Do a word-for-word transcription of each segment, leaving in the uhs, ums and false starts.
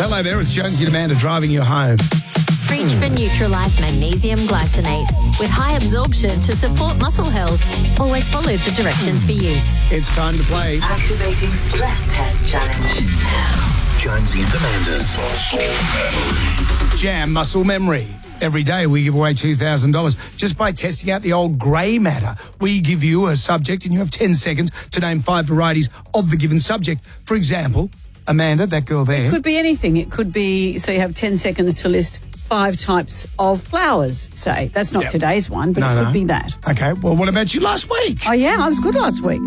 Hello there, it's Jonesy and Amanda driving you home. Reach for Neutralife Magnesium Glycinate with high absorption to support muscle health. Always follow the directions for use. It's time to play Activating stress test challenge. Jonesy and Amanda's Jam Muscle Memory. Every day we give away two thousand dollars just by testing out the old grey matter. We give you a subject and you have ten seconds to name five varieties of the given subject. For example, Amanda, that girl there. It could be anything. It could be, so you have ten seconds to list five types of flowers, say. That's not Yep. today's one, but No, it could no. be that. Okay, well, what about you last week? Oh, yeah, I was good last week.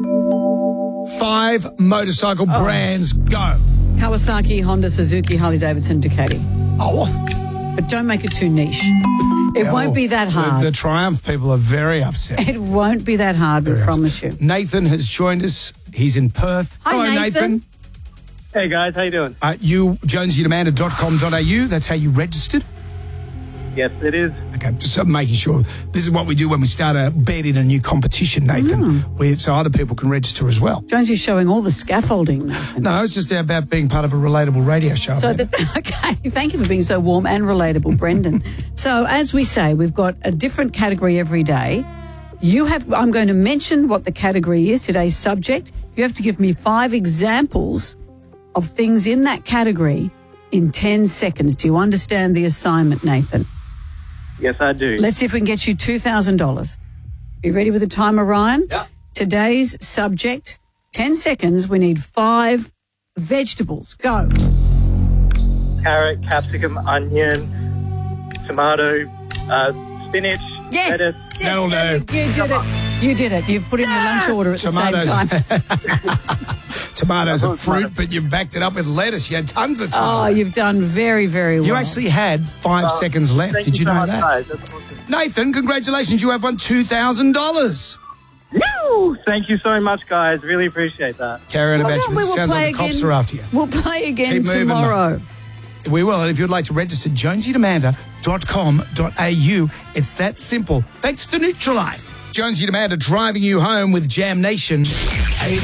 Five motorcycle Oh. brands, go. Kawasaki, Honda, Suzuki, Harley-Davidson, Ducati. Oh, But don't make it too niche. It yeah, won't be that the- hard. The, Triumph people are very upset. It won't be that hard, we Very promise you. Nathan has joined us. He's in Perth. Hi, Hello, Nathan. Hey guys, how you doing? Uh, you, jonesy and amanda dot com dot a u, that's how you registered? Yes, it is. Okay, just uh, making sure. This is what we do when we start a bet in a new competition, Nathan. Mm. We, so other people can register as well. Jonesy's showing all the scaffolding, Nathan. No, it's just about being part of a relatable radio show. So, Amanda. that, okay, thank you for being so warm and relatable, Brendan. So, as we say, we've got a different category every day. You have, I'm going to mention what the category is, today's subject. You have to give me five examples of things in that category in ten seconds. Do you understand the assignment, Nathan? Yes, I do. Let's see if we can get you two thousand dollars. You ready with the timer, Ryan? Yeah. Today's subject, ten seconds. We need five vegetables. Go. Carrot, capsicum, onion, tomato, uh, spinach, Yes. lettuce. yes That'll you do. You did it. You did it. You've put in your lunch order at Tomatoes. the same time. Tomatoes are thought fruit, tomato- but you backed it up with lettuce. You had tons of Oh, tomatoes. you've done very, very well. you actually had five seconds left. Thank Did you so know much, that? guys. That's awesome. Nathan, congratulations. You have won two thousand dollars. Woo! Thank you so much, guys. Really appreciate that. Carry on Well, about yeah, you. we It will sounds play like the cops again. are after you. We'll play again Keep moving, tomorrow. We will. And if you'd like to register, jonesy and amanda dot com dot a u. It's that simple. Thanks to Neutralife. Jonesy and Amanda driving you home with Jam Nation.